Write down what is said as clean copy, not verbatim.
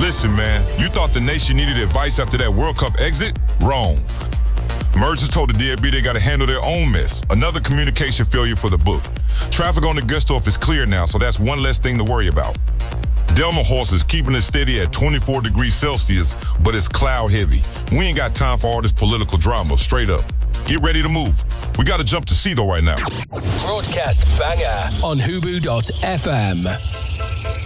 Listen, man, you thought the nation needed advice after that World Cup exit? Wrong. Mergers told the DFB they got to handle their own mess. Another communication failure for the book. Traffic on the Gustorf is clear now, so that's one less thing to worry about. Delmenhorst is keeping it steady at 24 degrees Celsius, but it's cloud heavy. We ain't got time for all this political drama, straight up. Get ready to move. We got to jump to sea though right now. Broadcast banger on Hubu.fm.